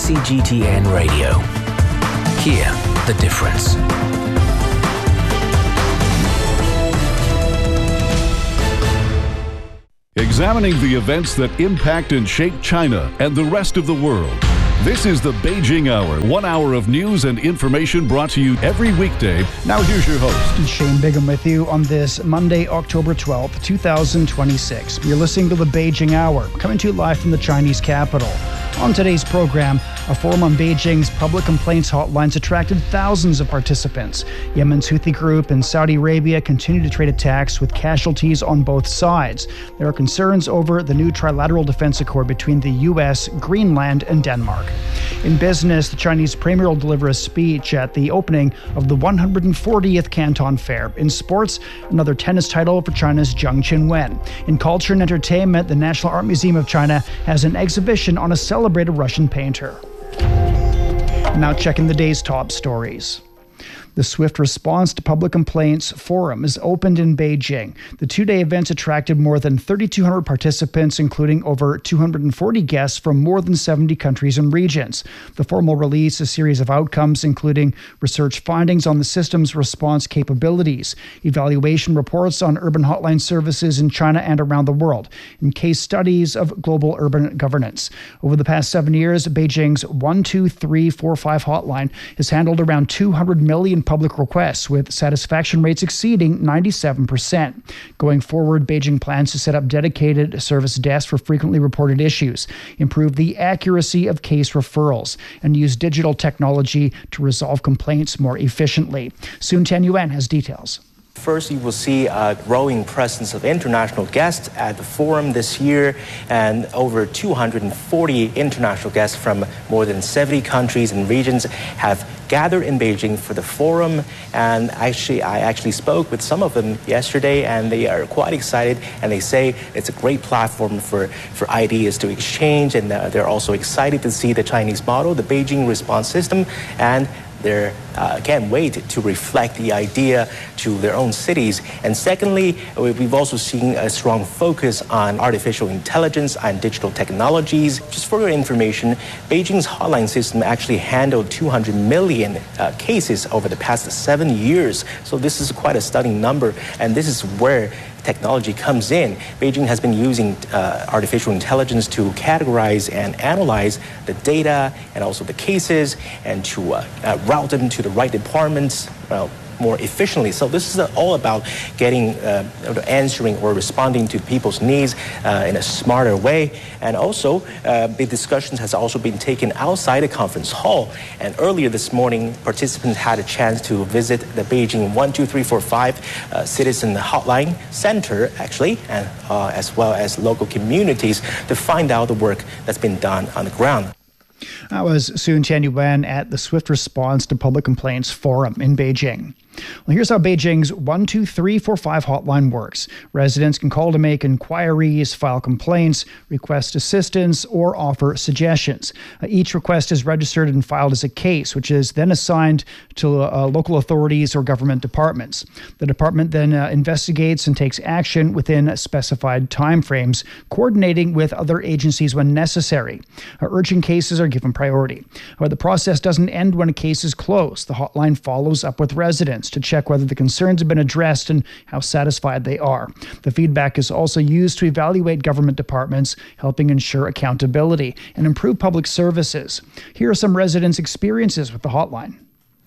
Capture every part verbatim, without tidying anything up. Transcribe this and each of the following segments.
C G T N Radio. Hear the difference. Examining the events that impact and shape China and the rest of the world. This is the Beijing Hour, one hour of news and information brought to you every weekday. Now here's your host. Shane Bigham with you on this Monday, October twelfth, twenty twenty-six. You're listening to the Beijing Hour, coming to you live from the Chinese capital. On today's program, a forum on Beijing's public complaints hotlines attracted thousands of participants. Yemen's Houthi group and Saudi Arabia continue to trade attacks with casualties on both sides. There are concerns over the new trilateral defense accord between the U S, Greenland, and Denmark. In business, the Chinese premier will deliver a speech at the opening of the one hundred fortieth Canton Fair. In sports, another tennis title for China's Zheng Qinwen. In culture and entertainment, the National Art Museum of China has an exhibition on a celebrated Russian painter. Now checking the day's top stories. The Swift Response to Public Complaints Forum is opened in Beijing. The two-day event attracted more than thirty-two hundred participants, including over two hundred forty guests from more than seventy countries and regions. The forum will release a series of outcomes, including research findings on the system's response capabilities, evaluation reports on urban hotline services in China and around the world, and case studies of global urban governance. Over the past seven years, Beijing's one two three four five hotline has handled around two hundred million public requests, with satisfaction rates exceeding ninety-seven percent. Going forward, Beijing plans to set up dedicated service desks for frequently reported issues, improve the accuracy of case referrals, and use digital technology to resolve complaints more efficiently. Sun Tianyuan has details. First, you will see a growing presence of international guests at the forum this year, and over two hundred forty international guests from more than seventy countries and regions have gathered in Beijing for the forum. And actually, I actually spoke with some of them yesterday, and they are quite excited, and they say it's a great platform for, for ideas to exchange, and uh, they're also excited to see the Chinese model, the Beijing response system, and they uh, can't wait to reflect the idea to their own cities. And secondly, we've also seen a strong focus on artificial intelligence and digital technologies. Just for your information, Beijing's hotline system actually handled two hundred million uh, cases over the past seven years. So this is quite a stunning number, and this is where technology comes in. Beijing has been using uh, artificial intelligence to categorize and analyze the data and also the cases, and to uh, uh, route them to the right departments uh, more efficiently. So this is all about getting, uh, answering or responding to people's needs uh, in a smarter way. And also, uh, the discussions has also been taken outside the conference hall. And earlier this morning, participants had a chance to visit the Beijing one two three four five uh, Citizen Hotline Center, actually, and uh, as well as local communities, to find out the work that's been done on the ground. That was Sun Tianyuan at the Swift Response to Public Complaints Forum in Beijing. Well, here's how Beijing's one two three four five hotline works. Residents can call to make inquiries, file complaints, request assistance, or offer suggestions. Uh, each request is registered and filed as a case, which is then assigned to uh, local authorities or government departments. The department then uh, investigates and takes action within specified timeframes, coordinating with other agencies when necessary. Uh, urgent cases are given priority. However, the process doesn't end when a case is closed. The hotline follows up with residents to check whether the concerns have been addressed and how satisfied they are. The feedback is also used to evaluate government departments, helping ensure accountability and improve public services. Here are some residents' experiences with the hotline.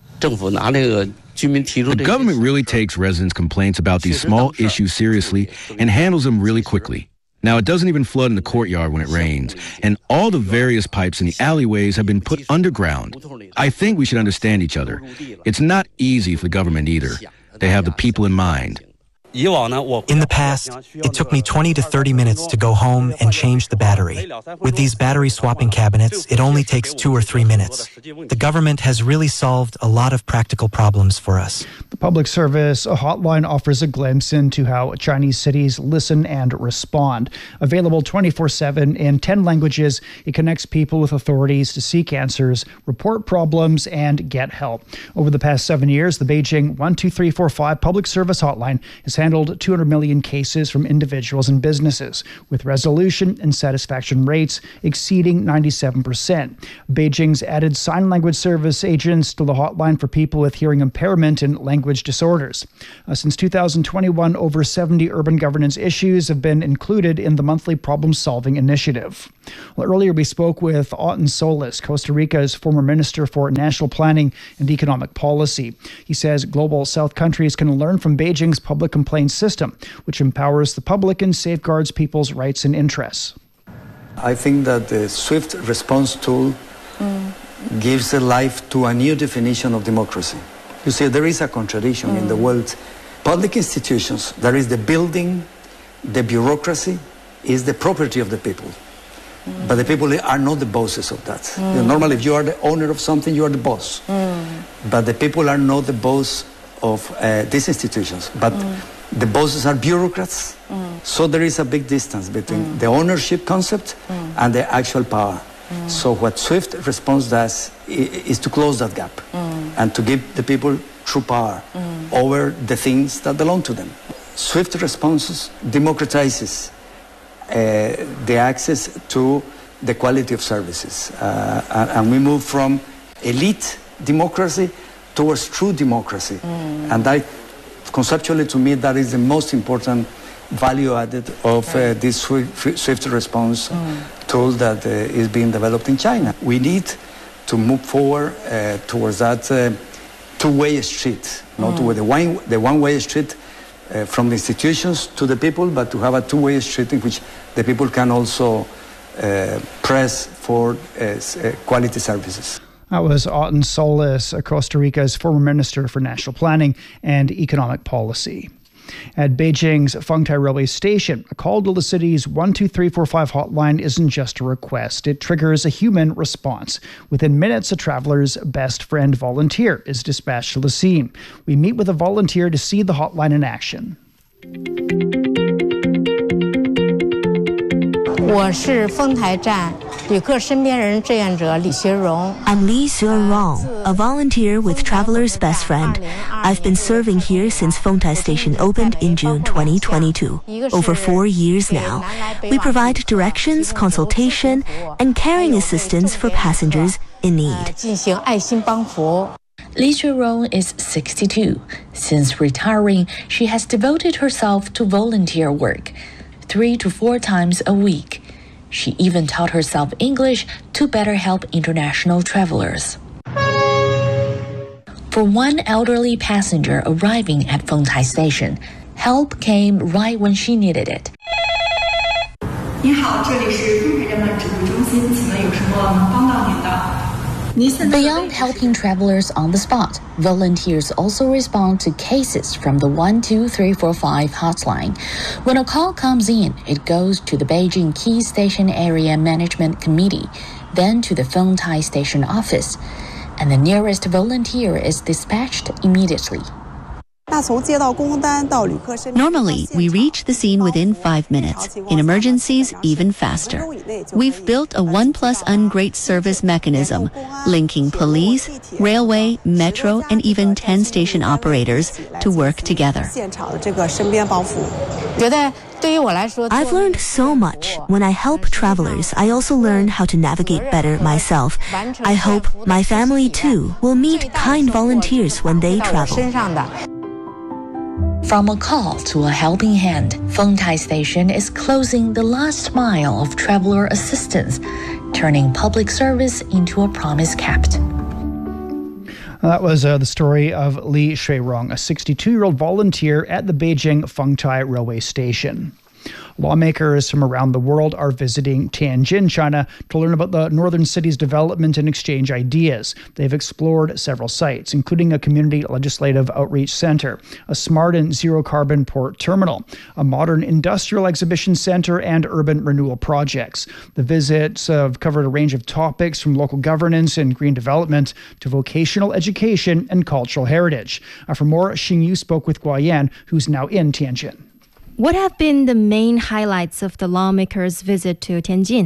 The government really takes residents' complaints about these small issues seriously and handles them really quickly. Now, it doesn't even flood in the courtyard when it rains, and all the various pipes in the alleyways have been put underground. I think we should understand each other. It's not easy for the government either. They have the people in mind. In the past, it took me twenty to thirty minutes to go home and change the battery. With these battery swapping cabinets, it only takes two or three minutes. The government has really solved a lot of practical problems for us. The public service hotline offers a glimpse into how Chinese cities listen and respond. Available twenty-four seven in ten languages, it connects people with authorities to seek answers, report problems, and get help. Over the past seven years, the Beijing one two three four five public service hotline has handled two hundred million cases from individuals and businesses, with resolution and satisfaction rates exceeding ninety-seven percent. Beijing's added sign language service agents to the hotline for people with hearing impairment and language disorders. Uh, since two thousand twenty-one, over seventy urban governance issues have been included in the monthly problem-solving initiative. Well, earlier we spoke with Otten Solis, Costa Rica's former Minister for National Planning and Economic Policy. He says global South countries can learn from Beijing's public complaints system, which empowers the public and safeguards people's rights and interests. I think that the swift response tool mm. gives a life to a new definition of democracy. You see, there is a contradiction mm. in the world. Public institutions, there is the building, the bureaucracy, is the property of the people. Mm. But the people are not the bosses of that. Mm. You know, normally, if you are the owner of something, you are the boss. Mm. But the people are not the boss of uh, these institutions. But mm. the bosses are bureaucrats. Mm. So there is a big distance between mm. the ownership concept mm. and the actual power. Mm. So what swift response does is to close that gap mm. and to give the people true power mm. over the things that belong to them. Swift responses democratizes uh, the access to the quality of services. Uh, and, and we move from elite democracy towards true democracy. Mm. And that, conceptually, to me, that is the most important value added of uh, this swift, swift response mm. tool that uh, is being developed in China. We need to move forward uh, towards that uh, two-way street, not mm. the, one, the one-way street uh, from the institutions to the people, but to have a two-way street in which the people can also uh, press for uh, uh, quality services. That was Otten Solis, Costa Rica's former Minister for National Planning and Economic Policy. At Beijing's Fengtai Railway Station, a call to the city's one two three four five hotline isn't just a request. It triggers a human response. Within minutes, a traveler's best friend volunteer is dispatched to the scene. We meet with a volunteer to see the hotline in action. I'm Li Xuerong, a volunteer with Traveler's Best Friend. I've been serving here since Fengtai Station opened in June twenty twenty-two. Over four years now. We provide directions, consultation, and caring assistance for passengers in need. Li Xuerong is sixty-two. Since retiring, she has devoted herself to volunteer work, three to four times a week. She even taught herself English to better help international travelers. For one elderly passenger arriving at Fengtai Station, help came right when she needed it. Beyond helping travelers on the spot, volunteers also respond to cases from the one two three four five hotline. When a call comes in, it goes to the Beijing Key Station Area Management Committee, then to the Fengtai Station office, and the nearest volunteer is dispatched immediately. Normally, we reach the scene within five minutes. In emergencies, even faster. We've built a one plus one great service mechanism, linking police, railway, metro, and even ten station operators to work together. I've learned so much. When I help travelers, I also learn how to navigate better myself. I hope my family, too, will meet kind volunteers when they travel. From a call to a helping hand, Fengtai Station is closing the last mile of traveler assistance, turning public service into a promise kept. That was uh, the story of Li Xuerong, a sixty-two-year-old volunteer at the Beijing Fengtai Railway Station. Lawmakers from around the world are visiting Tianjin, China, to learn about the northern city's development and exchange ideas. They've explored several sites, including a community legislative outreach center, a smart and zero-carbon port terminal, a modern industrial exhibition center, and urban renewal projects. The visits have covered a range of topics from local governance and green development to vocational education and cultural heritage. Uh, for more, Xing Yu spoke with Guo Yan, who's now in Tianjin. What have been the main highlights of the lawmakers' visit to Tianjin?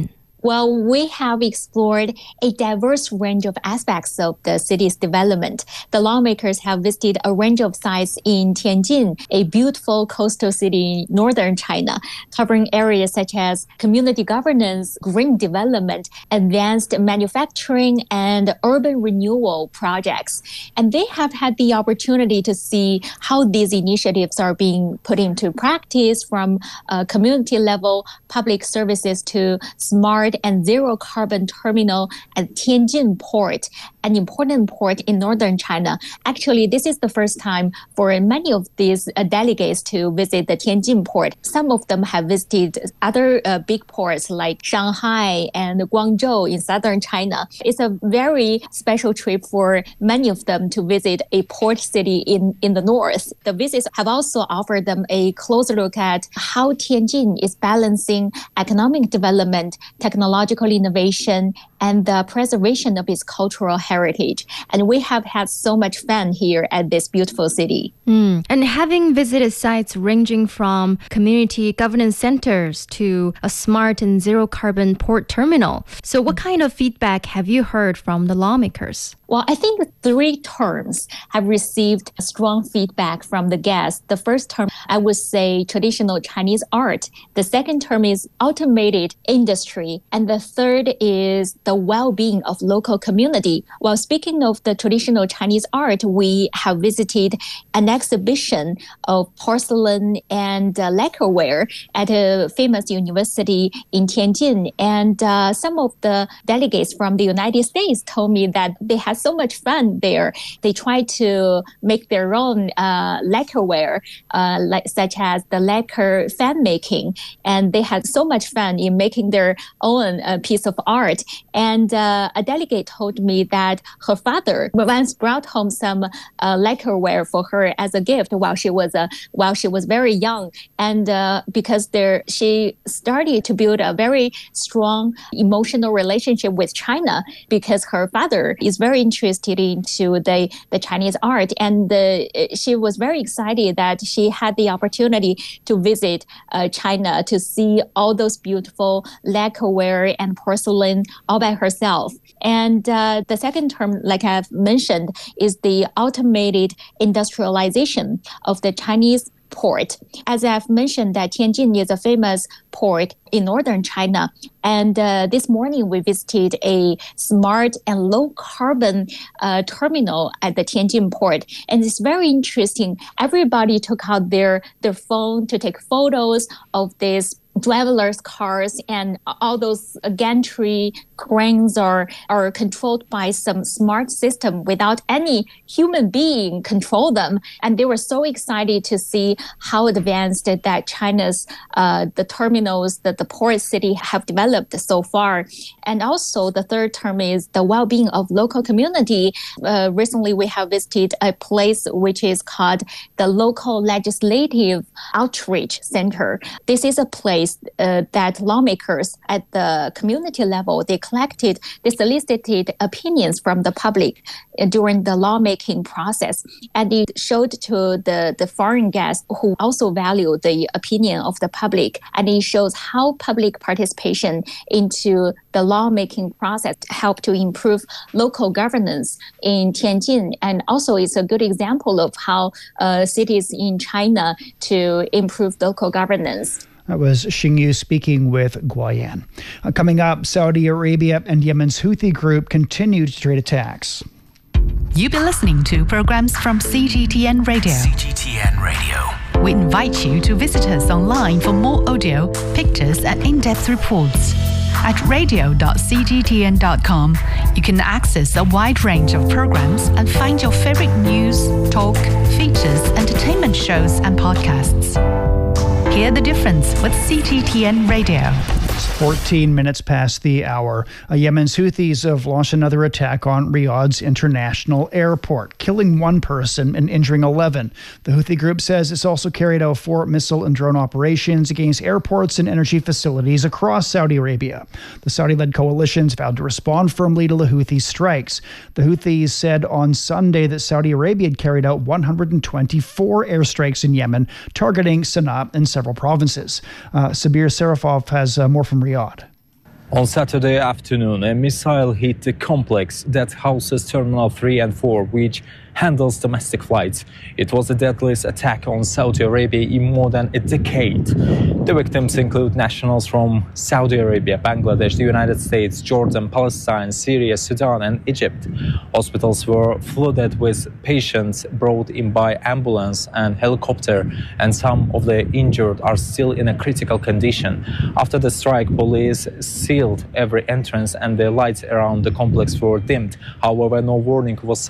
Well, we have explored a diverse range of aspects of the city's development. The lawmakers have visited a range of sites in Tianjin, a beautiful coastal city in northern China, covering areas such as community governance, green development, advanced manufacturing, and urban renewal projects. And they have had the opportunity to see how these initiatives are being put into practice, from uh, community level public services to smart and zero carbon terminal at Tianjin Port, an important port in northern China. Actually, this is the first time for many of these uh, delegates to visit the Tianjin Port. Some of them have visited other uh, big ports like Shanghai and Guangzhou in southern China. It's a very special trip for many of them to visit a port city in, in the north. The visits have also offered them a closer look at how Tianjin is balancing economic development, technological innovation, and the preservation of its cultural heritage. And we have had so much fun here at this beautiful city. Mm. And having visited sites ranging from community governance centers to a smart and zero carbon port terminal, so what kind of feedback have you heard from the lawmakers? Well, I think three terms have received strong feedback from the guests. The first term, I would say traditional Chinese art. The second term is automated industry. And the third is the well-being of local community. While speaking of the traditional Chinese art, we have visited an exhibition of porcelain and uh, lacquerware at a famous university in Tianjin. And uh, some of the delegates from the United States told me that they had so much fun there. They tried to make their own uh, lacquerware, uh, like, such as the lacquer fan making. And they had so much fun in making their own uh, piece of art. And uh, a delegate told me that her father once brought home some uh, lacquerware for her as a gift while she was uh, while she was very young. And uh, because there, she started to build a very strong emotional relationship with China, because her father is very interested into the, the Chinese art. And the, she was very excited that she had the opportunity to visit uh, China to see all those beautiful lacquerware and porcelain all by herself. And uh, the second term, like I've mentioned, is the automated industrialization of the Chinese port. As I've mentioned, that Tianjin is a famous port in northern China. And uh, this morning we visited a smart and low carbon uh, terminal at the Tianjin port. And it's very interesting. Everybody took out their, their phone to take photos of this driverless cars, and all those gantry cranes are, are controlled by some smart system without any human being control them. And they were so excited to see how advanced that China's, uh, the terminals, that the port city have developed so far. And also the third term is the well-being of local community. Uh, recently, we have visited a place which is called the Local Legislative Outreach Center. This is a place Uh, that lawmakers at the community level, they collected, they solicited opinions from the public uh, during the lawmaking process. And it showed to the, the foreign guests who also value the opinion of the public. And it shows how public participation into the lawmaking process helped to improve local governance in Tianjin. And also it's a good example of how uh, cities in China to improve local governance. That was Xingyu speaking with Guoyan. Uh, coming up, Saudi Arabia and Yemen's Houthi group continued trade attacks. You've been listening to programs from C G T N Radio. C G T N Radio. We invite you to visit us online for more audio, pictures, and in-depth reports. At radio dot c g t n dot com, you can access a wide range of programs and find your favorite news, talk, features, entertainment shows, and podcasts. Hear the difference with C G T N Radio. fourteen minutes past the hour. Uh, Yemen's Houthis have launched another attack on Riyadh's international airport, killing one person and injuring eleven. The Houthi group says it's also carried out four missile and drone operations against airports and energy facilities across Saudi Arabia. The Saudi-led coalitions vowed to respond firmly to the Houthi strikes. The Houthis said on Sunday that Saudi Arabia had carried out one hundred twenty-four airstrikes in Yemen, targeting Sana'a and several provinces. Uh, Sabir Sarafov has uh, more from Riyadh. On Saturday afternoon, a missile hit the complex that houses Terminal three and four, which handles domestic flights. It was the deadliest attack on Saudi Arabia in more than a decade. The victims include nationals from Saudi Arabia, Bangladesh, the United States, Jordan, Palestine, Syria, Sudan, and Egypt. Hospitals were flooded with patients brought in by ambulance and helicopter, and some of the injured are still in a critical condition. After the strike, police sealed every entrance and the lights around the complex were dimmed. However, no warning was